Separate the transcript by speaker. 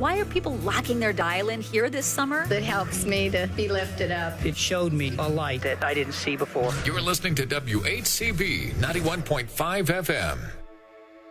Speaker 1: Why are people locking their dial in here this summer?
Speaker 2: It helps me to be lifted up.
Speaker 3: It showed me a light that I didn't see before.
Speaker 4: You're listening to WHCV 91.5 FM.